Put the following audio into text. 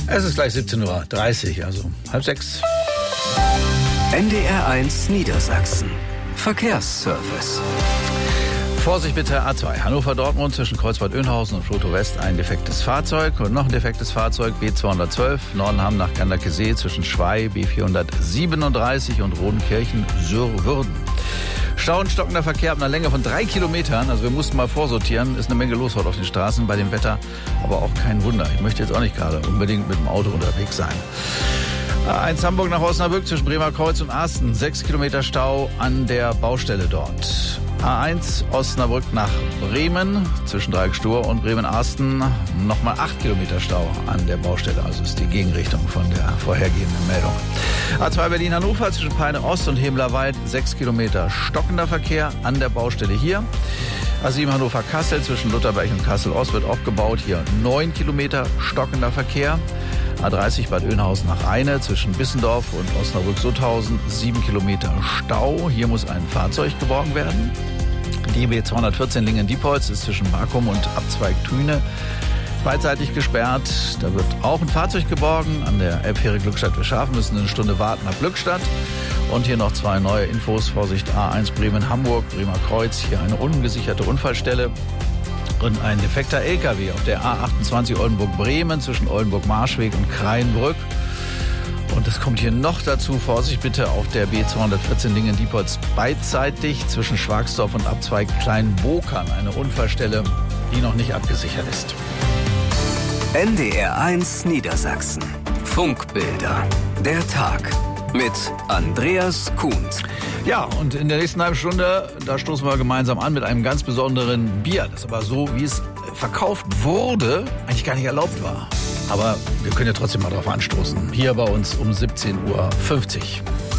Es ist gleich 17:30 Uhr, also 5:30. NDR1 Niedersachsen. Verkehrsservice. Vorsicht bitte, A2, Hannover-Dortmund zwischen Kreuzbad-Oeynhausen und Floto West ein defektes Fahrzeug und noch ein defektes Fahrzeug, B212, Nordenham nach Ganderkesee zwischen Schwey, B437 und Rodenkirchen-Sürwürden. Stau und stockender Verkehr ab einer Länge von 3 Kilometern, also wir mussten mal vorsortieren, ist eine Menge los heute auf den Straßen, bei dem Wetter aber auch kein Wunder. Ich möchte jetzt auch nicht gerade unbedingt mit dem Auto unterwegs sein. A1 Hamburg nach Osnabrück zwischen Bremer Kreuz und Asten, 6 Kilometer Stau an der Baustelle dort. A1 Osnabrück nach Bremen zwischen Dreieck-Stur und Bremen-Asten nochmal 8 Kilometer Stau an der Baustelle. Also ist die Gegenrichtung von der vorhergehenden Meldung. A2 Berlin-Hannover zwischen Peine Ost und Hemlerwald 6 Kilometer stockender Verkehr an der Baustelle hier. A7 Hannover-Kassel zwischen Lutherberg und Kassel-Ost wird auch gebaut. Hier 9 Kilometer stockender Verkehr. A30 Bad Oeynhausen nach Rheine zwischen Bissendorf und Osnabrück-Sutthausen 7 Kilometer Stau. Hier muss ein Fahrzeug geborgen werden. Die B214 Lingen-Diepholz ist zwischen Markum und Abzweig Thüne beidseitig gesperrt. Da wird auch ein Fahrzeug geborgen. An der Elbfähre Glückstadt-Wischhafen müssen eine Stunde warten nach Glückstadt. Und hier noch 2 neue Infos. Vorsicht, A1 Bremen-Hamburg, Bremer Kreuz. Hier eine ungesicherte Unfallstelle. Und ein defekter LKW auf der A28 Oldenburg-Bremen zwischen Oldenburg-Marschweg und Kreinbrück. Und es kommt hier noch dazu, Vorsicht bitte, auf der B214 Lingen-Diepholz beidseitig zwischen Schwagsdorf und Abzweig Kleinbokern. Eine Unfallstelle, die noch nicht abgesichert ist. NDR1 Niedersachsen. Funkbilder. Der Tag. Mit Andreas Kuhns. Ja, und in der nächsten halben Stunde, da stoßen wir gemeinsam an mit einem ganz besonderen Bier, das aber so, wie es verkauft wurde, eigentlich gar nicht erlaubt war. Aber wir können ja trotzdem mal drauf anstoßen. Hier bei uns um 17:50 Uhr.